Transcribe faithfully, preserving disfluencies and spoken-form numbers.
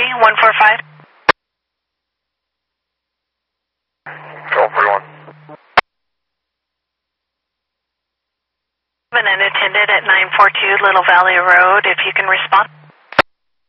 three one four five. Go for one. An unattended at nine four two Little Valley Road, if you can respond.